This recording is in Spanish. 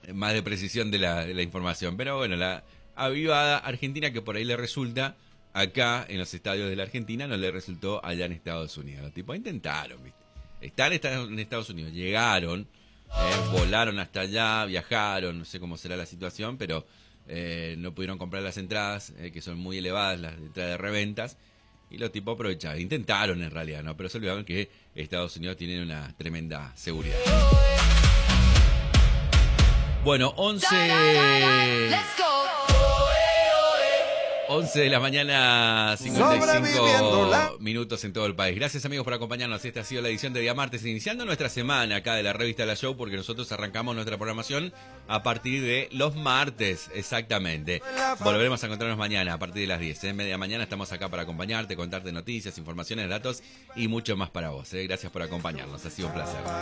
más de precisión de la información. Pero bueno, la avivada Argentina que por ahí le resulta, acá en los estadios de la Argentina no le resultó allá en Estados Unidos. Los tipos intentaron, ¿viste? Están en Estados Unidos, llegaron, volaron hasta allá, viajaron, no sé cómo será la situación, pero no pudieron comprar las entradas, que son muy elevadas, las entradas de reventas, y los tipos aprovecharon, intentaron en realidad, ¿no? Pero se olvidaron que Estados Unidos tiene una tremenda seguridad. Bueno, 11 de la mañana, 55 minutos en todo el país. Gracias, amigos, por acompañarnos. Esta ha sido la edición de día martes, iniciando nuestra semana acá de la revista La Show, porque nosotros arrancamos nuestra programación a partir de los martes, exactamente. Volveremos a encontrarnos mañana a partir de las 10. Media mañana estamos acá para acompañarte, contarte noticias, informaciones, datos y mucho más para vos. Gracias por acompañarnos, ha sido un placer.